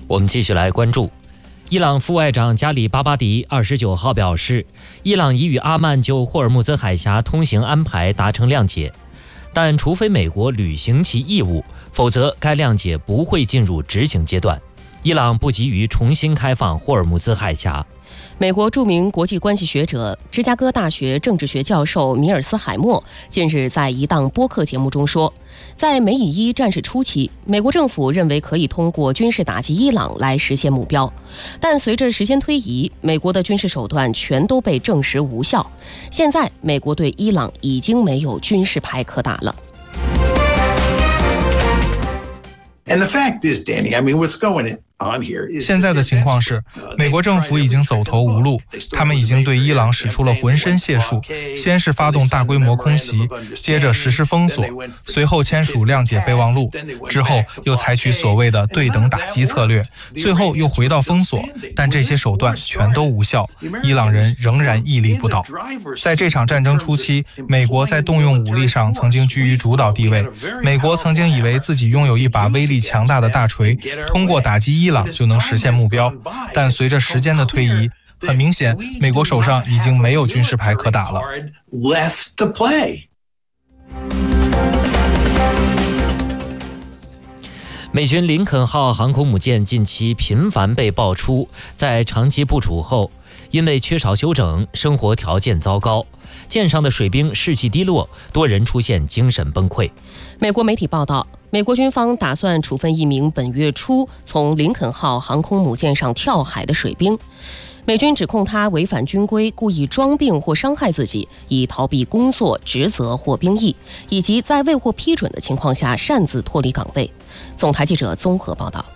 我们继续来关注。伊朗副外长加里巴巴迪29号表示，伊朗已与阿曼就霍尔木兹海峡通行安排达成谅解，但除非美国履行其义务，否则该谅解不会进入执行阶段。伊朗不急于重新开放霍尔木兹海峡。 美国著名国际关系学者、芝加哥大学政治学教授米尔斯海默近日在一档播客节目中说，在美以伊战事初期，美国政府认为可以通过军事打击伊朗来实现目标，但随着时间推移，美国的军事手段全都被证实无效。现在，美国对伊朗已经没有军事牌可打了。 And the fact is, Danny, I mean, what's going on here is 现在的情况是，美国政府已经走投无路，他们已经对伊朗使出了浑身解数，先是发动大规模空袭，接着实施封锁，随后签署谅解备忘录，之后又采取所谓的对等打击策略，最后又回到封锁，但这些手段全都无效，伊朗人仍然屹立不倒。在这场战争初期，美国在动用武力上曾经居于主导地位，美国曾经以为自己拥有一把威力强大的大锤，通过打击伊朗就能实现目标，但随着时间的推移，很明显，美国手上已经没有军事牌可打了。 美军林肯号航空母舰近期频繁被爆出，在长期部署后，因为缺少休整，生活条件糟糕，舰上的水兵士气低落，多人出现精神崩溃。 美国媒体报道，美国军方打算处分一名本月初从林肯号航空母舰上跳海的水兵。美军指控他违反军规，故意装病或伤害自己，以逃避工作职责或兵役，以及在未获批准的情况下擅自脱离岗位。总台记者综合报道。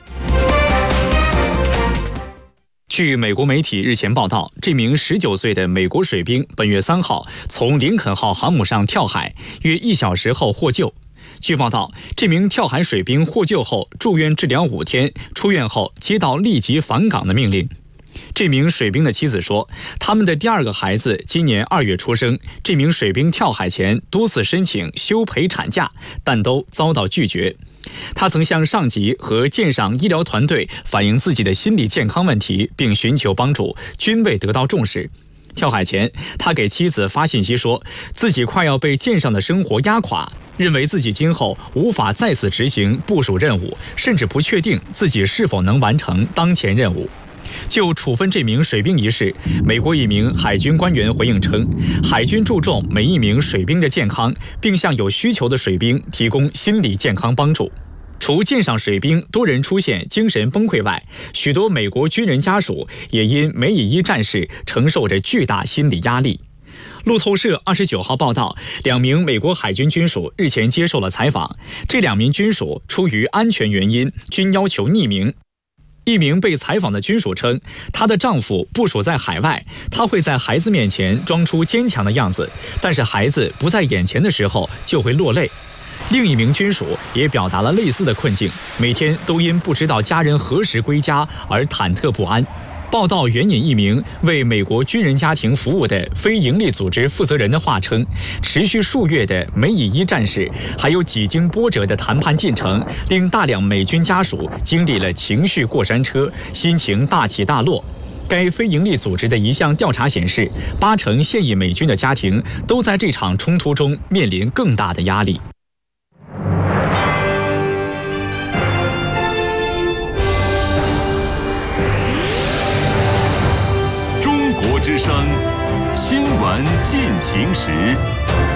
据美国媒体日前报道，这名19岁的美国水兵本月3号从林肯号航母上跳海，约1小时后获救。据报道，这名跳海水兵获救后住院治疗5天，出院后接到立即返岗的命令。这名水兵的妻子说，他们的第2个孩子今年2月出生。这名水兵跳海前多次申请休陪产假，但都遭到拒绝。他曾向上级和舰上医疗团队反映自己的心理健康问题，并寻求帮助，均未得到重视。跳海前，他给妻子发信息说，自己快要被舰上的生活压垮，认为自己今后无法再次执行部署任务，甚至不确定自己是否能完成当前任务。就处分这名水兵一事，美国一名海军官员回应称，海军注重每一名水兵的健康，并向有需求的水兵提供心理健康帮助。除舰上水兵多人出现精神崩溃外，许多美国军人家属也因美以伊战事承受着巨大心理压力。路透社29号报道，2名美国海军军属日前接受了采访，这2名军属出于安全原因，均要求匿名。一名被采访的军属称，她的丈夫部署在海外，她会在孩子面前装出坚强的样子，但是孩子不在眼前的时候就会落泪。另一名军属也表达了类似的困境，每天都因不知道家人何时归家而忐忑不安。报道援引一名为美国军人家庭服务的非营利组织负责人的话称，持续数月的美以伊战事，还有几经波折的谈判进程，令大量美军家属经历了情绪过山车，心情大起大落。该非营利组织的一项调查显示，80%现役美军的家庭都在这场冲突中面临更大的压力。 中国之声，新闻进行时。